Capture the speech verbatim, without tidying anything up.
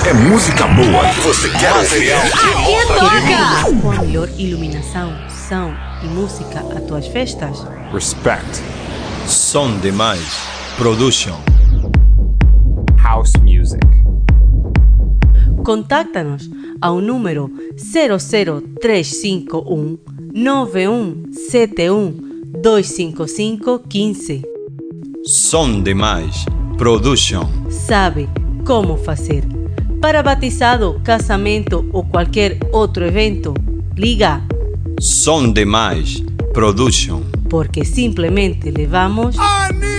É música boa que você quer ouvir. Aqui toca! Com a melhor iluminação, som e música às tuas festas. Respect. Som demais. Production. House music. Contacta-nos ao número zero zero três cinco um nove um sete um dois cinco cinco um cinco. Som demais. Production. Sabe como fazer. Para batizado, casamento ou qualquer outro evento, liga. Som demais. Production. Porque simplesmente levamos... Anitta!